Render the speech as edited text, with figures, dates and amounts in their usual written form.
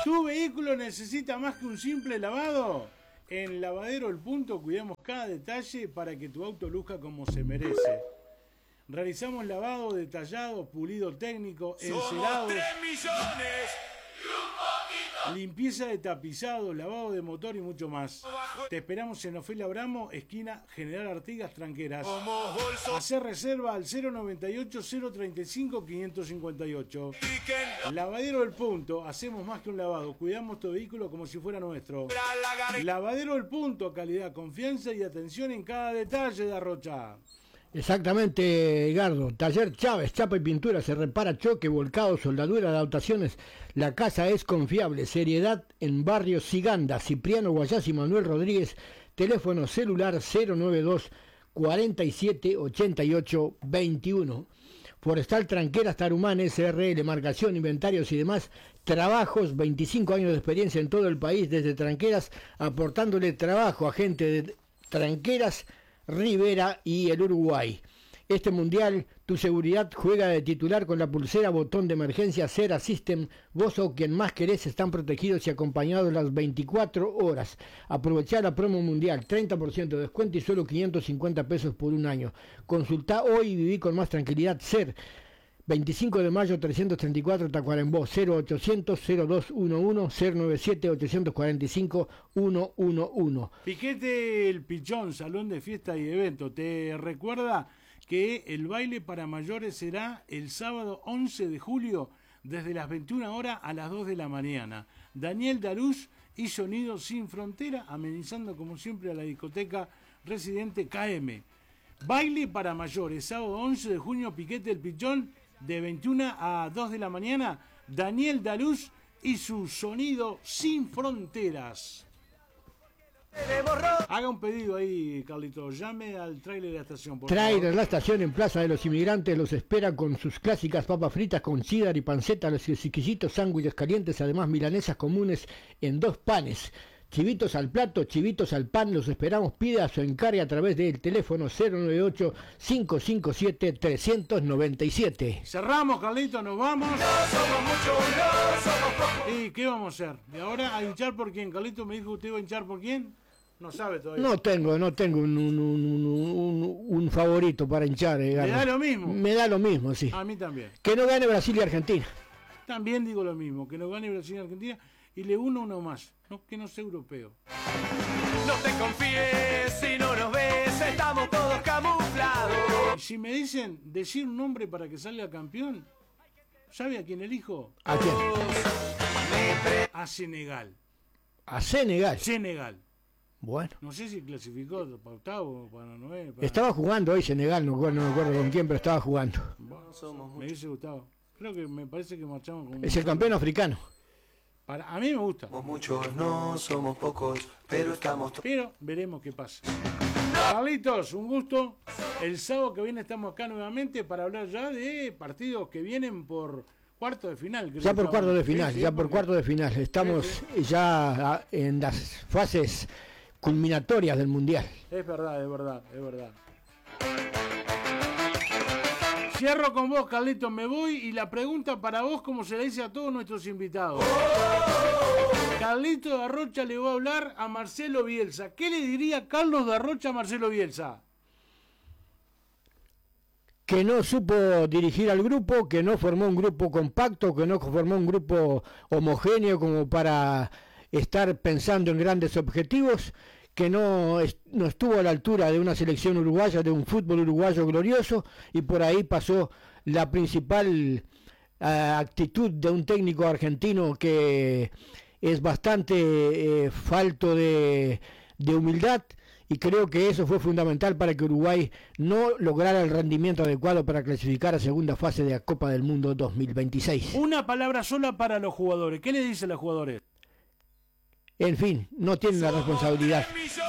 ¿Tu vehículo necesita más que un simple lavado? En Lavadero El Punto cuidamos cada detalle para que tu auto luzca como se merece. Realizamos lavado detallado, pulido técnico, encerados, 3 millones. limpieza de tapizado, lavado de motor y mucho más. Te esperamos en Ofelia Abramo, esquina General Artigas, Tranqueras. Hacer reserva al 098-035-558. Lavadero El Punto, hacemos más que un lavado, cuidamos tu vehículo como si fuera nuestro. Lavadero El Punto, calidad, confianza y atención en cada detalle de Arrocha. Exactamente, Edgardo. Taller Chávez, chapa y pintura, se repara choque, volcado, soldadura, adaptaciones. La casa es confiable, seriedad en Barrio Siganda, Cipriano Guayás y Manuel Rodríguez. Teléfono celular 092 47 88 21. Forestal Tranqueras Tarumán, SRL, marcación, inventarios y demás trabajos, 25 años de experiencia en todo el país, desde Tranqueras, aportándole trabajo a gente de Tranqueras, Rivera y el Uruguay. Este mundial, tu seguridad juega de titular con la pulsera botón de emergencia Cera System. Vos o quien más querés están protegidos y acompañados las 24 horas. Aprovechá la promo mundial, 30% de descuento y solo 550 pesos por un año. Consultá hoy y viví con más tranquilidad. Ser 25 de mayo 334 Tacuarembó, 0800-0211, 097-845-111. Piquete El Pichón, salón de fiesta y evento. Te recuerda que el baile para mayores será el sábado 11 de julio desde las 21 horas a las 2 de la mañana. Daniel Darús y Sonido Sin Frontera, amenizando como siempre a la discoteca Residente KM. Baile para mayores, sábado 11 de junio, Piquete El Pichón, de 21 a 2 de la mañana, Daniel Darús y su Sonido Sin Fronteras. Haga un pedido ahí, Carlito. Llame al Trailer de la Estación. Trailer La Estación en Plaza de los Inmigrantes los espera con sus clásicas papas fritas con cheddar y panceta, los exquisitos sándwiches calientes, además milanesas comunes en 2 panes. Chivitos al plato, chivitos al pan, los esperamos. Pida su encargue a través del teléfono 098-557-397. Cerramos, Carlito, nos vamos. No somos muchos, no somos pocos. ¿Y qué vamos a hacer? ¿Y ahora a hinchar por quién? Carlito me dijo, ¿usted va a hinchar por quién? No sabe todavía. No tengo un favorito para hinchar. ¿Me da lo mismo? Me da lo mismo, sí. A mí también. Que no gane Brasil y Argentina. También digo lo mismo, que no gane Brasil y Argentina. Y le uno más, no, que no sea europeo. No te confíes si no nos ves, estamos todos camuflados. Y si me dicen decir un nombre para que salga campeón, ¿sabe a quién elijo? ¿A quién? A Senegal. A Senegal. Senegal. Bueno. No sé si clasificó para octavo o para noveno. Estaba jugando hoy Senegal, no me acuerdo con quién, pero estaba jugando. Bueno, me dice Gustavo. Creo que me parece que marchamos con... Es el campeón africano. A mí me gusta. Somos muchos, no somos pocos, pero estamos... Pero veremos qué pasa. Carlitos, un gusto. El sábado que viene estamos acá nuevamente para hablar ya de partidos que vienen por cuarto de final. Ya por cuarto de final, sí, ya por cuarto de final. Estamos ya en las fases culminatorias del Mundial. Es verdad, es verdad, es verdad. Cierro con vos, Carlitos, me voy y la pregunta para vos, como se le dice a todos nuestros invitados. Carlitos de Arrocha le va a hablar a Marcelo Bielsa. ¿Qué le diría Carlos de Arrocha a Marcelo Bielsa? Que no supo dirigir al grupo, que no formó un grupo compacto, que no formó un grupo homogéneo como para estar pensando en grandes objetivos, que no estuvo a la altura de una selección uruguaya, de un fútbol uruguayo glorioso, y por ahí pasó la principal actitud de un técnico argentino que es bastante falto de humildad, y creo que eso fue fundamental para que Uruguay no lograra el rendimiento adecuado para clasificar a segunda fase de la Copa del Mundo 2026. Una palabra sola para los jugadores. ¿Qué le dicen los jugadores? En fin, no tienen la responsabilidad.